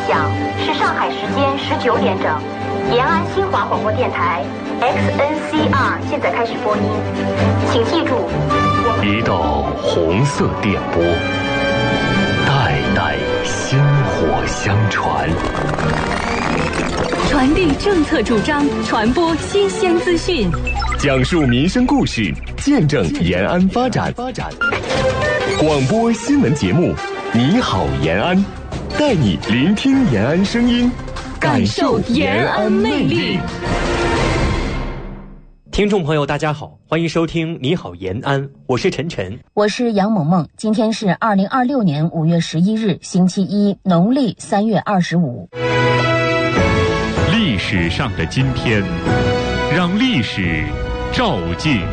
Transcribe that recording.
响是上海时间19点整，延安新华广播电台 XNCR 现在开始播音，请记住， 一道红色电波，代代薪火相传， 传递政策主张，传播新鲜资讯， 讲述民生故事，见证延安发展。广播新闻节目，你好延安，带你聆听延安声音，感受延安魅力。 听众朋友大家好，欢迎收听你好延安，我是晨晨， 我是杨萌萌。今天是2026年5月11日星期一，农历3月25。 历史上的今天，让历史照进